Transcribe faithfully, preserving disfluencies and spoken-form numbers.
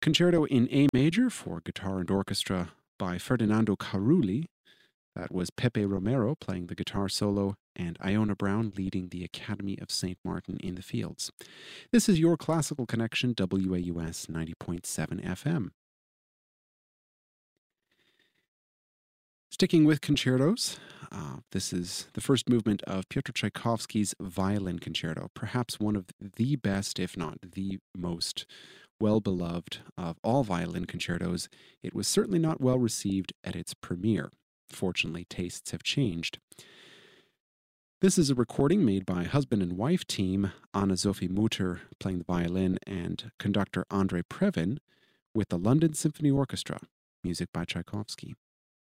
Concerto in A major for guitar and orchestra by Ferdinando Carulli. That was Pepe Romero playing the guitar solo and Iona Brown leading the Academy of Saint Martin in the Fields. This is your Classical Connection, W A U S ninety point seven F M. Sticking with concertos, uh, this is the first movement of Piotr Tchaikovsky's Violin Concerto, perhaps one of the best, if not the most well-beloved of all violin concertos. It was certainly not well received at its premiere. Fortunately, tastes have changed. This is a recording made by husband and wife team, Anna-Sophie Mutter playing the violin and conductor Andrei Previn with the London Symphony Orchestra, music by Tchaikovsky.